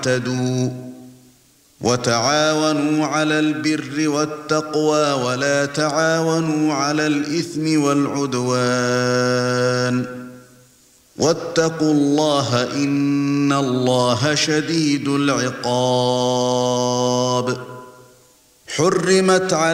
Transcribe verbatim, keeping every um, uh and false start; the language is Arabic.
تعتدوا وتعاونوا على البر والتقوى ولا تعاونوا على الإثم والعدوان واتقوا الله إن الله شديد العقاب. حرمت على